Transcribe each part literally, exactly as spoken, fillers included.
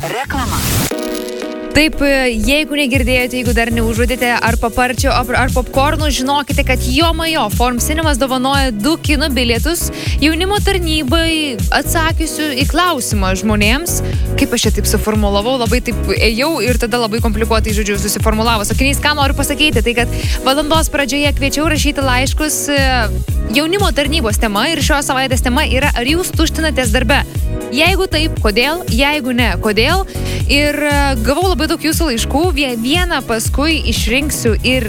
Reklama. Taip, jeigu negirdėjote, jeigu dar neužuodėte ar paparčio, ar popkornų, žinokite, kad Jomajo Forum Cinemas dovanoja du kino bilietus jaunimo tarnybai atsakysiu į klausimą žmonėms. Kaip aš čia taip suformulavau, labai taip ėjau ir tada labai komplikuotai, žodžiu, susiformulavo. Sakinys, ką noriu pasakyti, tai kad valandos pradžioje kviečiau rašyti laiškus jaunimo tarnybos tema ir šios savaitės tema yra, ar jūs tuštinatės darbe? Jeigu taip, kodėl? Jeigu ne, kodėl? Ir gavau labai daug jūsų laiškų, vieną paskui išrinksiu ir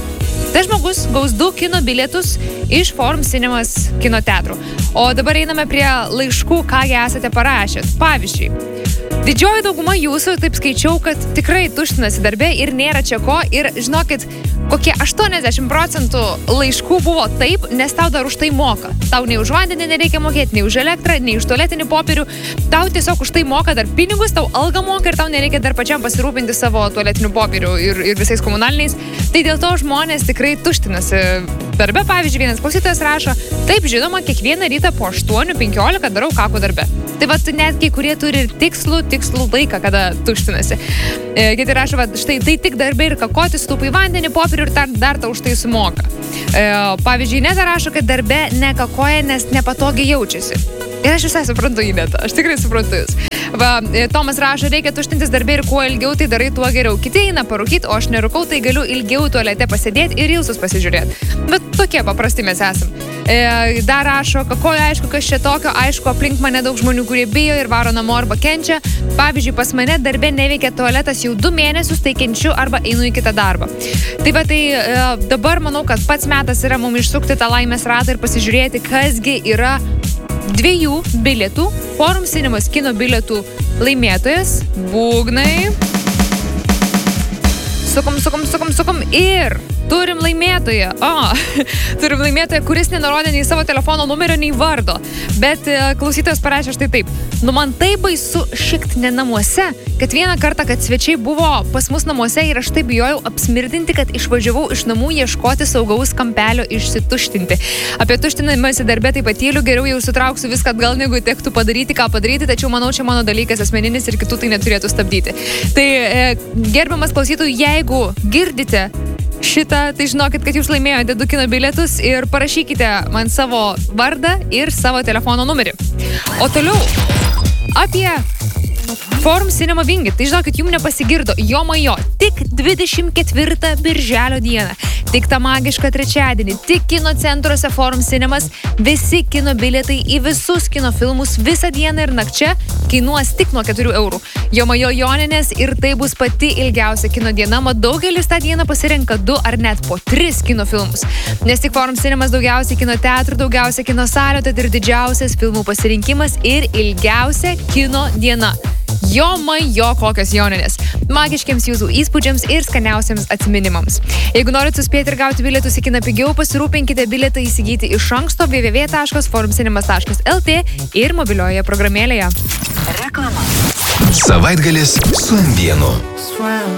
tas žmogus gaus du kino bilietus iš Forum Cinemas kino teatrų. O dabar einame prie laiškų, ką jie esate parašęs. Pavyzdžiui, didžioji dauguma jūsų, taip skaičiau, kad tikrai tuštinasi darbe ir nėra čia ko. Ir žinokit, kokie aštuoniasdešimt procentų laiškų buvo taip, nes tau dar už tai moka. Tau nei už vandenį nereikia mokėti, nei už elektrą, nei už tualetinį popierių. Tau tiesiog už tai moka dar pinigus, tau algą moka ir tau nereikia dar pačiam pasirūpinti savo tualetinių popierių ir, ir visais komunaliniais. Tai dėl to žmonės tikrai tuštinasi darbe. Pavyzdžiui, vienas klausytojas rašo, taip, žinoma, kiekvieną rytą po aštuonių penkiolika darau kakų darbe. Tai vat net kai kurie turi ir tikslų, tikslų laiką, kada tuštinasi. E, kiti rašo, va, štai tai tik darbe ir kakoti, stūpai vandenį, popierių ir dar, dar tau už tai sumoka. E, pavyzdžiui, Ineta rašo, kad darbe nekakoja, nes nepatogiai jaučiasi. Ir aš visai suprantu Inetą, aš tikrai suprantu jūs. Va, Tomas rašo, reikia tuštintis darbė ir kuo ilgiau tai darai, tuo geriau. Kiti eina parūkyti, o aš nerūkau, tai galiu ilgiau tualete pasėdėti ir ilsus pasižiūrėti. Bet tokie paprasti mes esam. E, dar rašo, kakoja, aišku, kas čia tokio, aišku, aplink mane daug žmonių, kurie bijo ir varo namo arba kenčia. Pavyzdžiui, pas mane darbe neveikia tualetas jau du mėnesius, tai kenčiu arba einu į kitą darbą. Tai va, tai e, dabar manau, kad pats metas yra mums išsukti tą laimės ratą ir pasižiūrėti, kasgi yra dviejų bilietų, Forum Cinemas kino bilietų laimėtojas. Būgnai. Sukom, sukom, sukom, sukom ir turim laimėtoją. O, turim laimėtoją, kuris nenurodė nei savo telefono numerio, nei vardo. Bet e, klausytojas parašė štai taip. Nu, man tai baisu šikt ne namuose, kad vieną kartą, kad svečiai buvo pas mus namuose ir aš taip bijojau apsmirdinti, kad išvažiavau iš namų ieškoti saugaus kampelio išsituštinti. Apie tuštinimąsi darbę taip patyliu, geriau jau sutrauksiu viską atgal, negu tektų padaryti, ką padaryti, tačiau manau, čia mano dalykas asmeninis ir kitų tai neturėtų stabdyti. Tai e, gerbiamas klausytojų, jeigu girdite šitą, tai žinokit, kad jūs laimėjote du kino bilietus ir parašykite man savo vardą ir savo telefono numerį. O toliau apie Forum Cinema Vingį. Tai žinokit, jums nepasigirdo. Jomajo, tik dvidešimt ketvirtą birželio dieną, tik tą magišką trečiadienį, tik kino centruose Forum Cinemas, visi kino bilietai į visus kino filmus visą dieną ir nakčia kainuos tik nuo keturių eurų. Jomajo Joninės ir tai bus pati ilgiausia kino diena, mat daugelis tą dieną pasirenka du ar net po tris kino filmus. Nes tik Forum Cinemas daugiausiai kino teatrų, daugiausia kino salių, tad ir didžiausias filmų pasirinkimas ir ilgiausia kino diena. Jomajo, kokios Joninės. Magiškiams jūsų įspūdžiams ir skaniausiams atsiminimams. Jeigu norit suspėti ir gauti bilietus į kiną pigiau, pasirūpinkite bilietą įsigyti iš anksto w w w taškas forum cinemas taškas l t ir mobilioje programėlėje. Reklama. Savaitgalis su M vienu.